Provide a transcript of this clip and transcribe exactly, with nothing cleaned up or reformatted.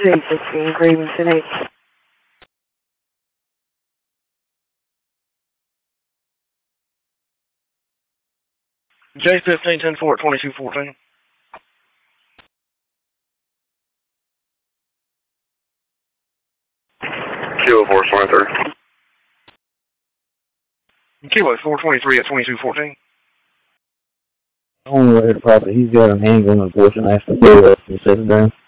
J fifteen, Graven ten eight. J fifteen, ten four, twenty-two fourteen. Kilo four twenty-three. Kilo four twenty-three at twenty-two fourteen. On the way to the property, he's got an handgun and a portion. I have to go up and set it down.